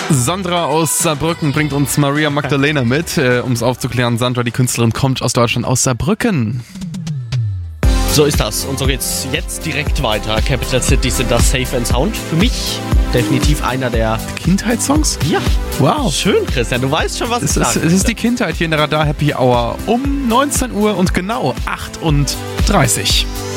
Sandra aus Saarbrücken bringt uns Maria Magdalena mit. Um es aufzuklären, Sandra, die Künstlerin, kommt aus Deutschland, aus Saarbrücken. So ist das. Und so geht's jetzt direkt weiter. Capital City sind das Safe and Sound. Für mich definitiv einer der Kindheitssongs? Ja. Wow. Schön, Christian. Du weißt schon, was es ist die Kindheit hier in der Radar Happy Hour um 19 Uhr und genau 38.